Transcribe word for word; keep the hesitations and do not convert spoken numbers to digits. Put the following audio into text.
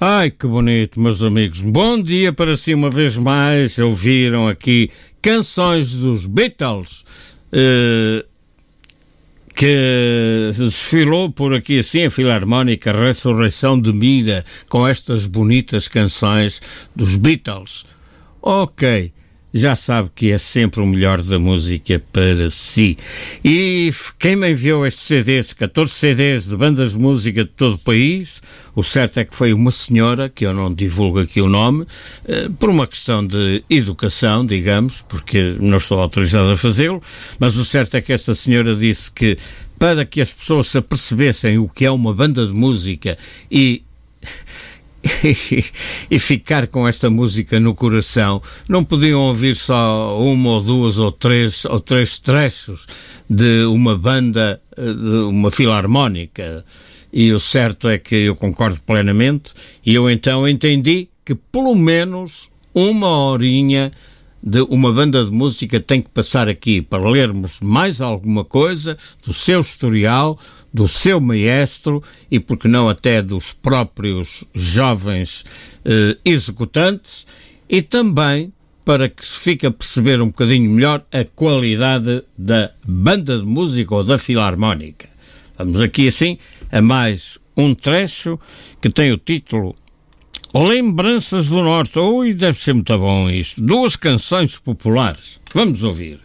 Ai, que bonito, meus amigos. Bom dia para si uma vez mais. Ouviram aqui canções dos Beatles, eh, que desfilou por aqui assim a Filarmónica Ressurreição de Mira com estas bonitas canções dos Beatles. Ok, já sabe que é sempre o melhor da música para si. E quem me enviou estes C Ds, catorze C Ds de bandas de música de todo o país, o certo é que foi uma senhora, que eu não divulgo aqui o nome, por uma questão de educação, digamos, porque não estou autorizado a fazê-lo, mas o certo é que esta senhora disse que para que as pessoas se apercebessem o que é uma banda de música e e ficar com esta música no coração, não podiam ouvir só uma ou duas ou três ou três trechos de uma banda, de uma filarmónica. E o certo é que eu concordo plenamente, e eu então entendi que pelo menos uma horinha de uma banda de música tem que passar aqui para lermos mais alguma coisa do seu historial, do seu maestro e, por que não, até dos próprios jovens eh, executantes, e também para que se fique a perceber um bocadinho melhor a qualidade da banda de música ou da filarmónica. Vamos aqui assim a mais um trecho que tem o título Lembranças do Norte. Ui, deve ser muito bom isto. Duas canções populares. Vamos ouvir.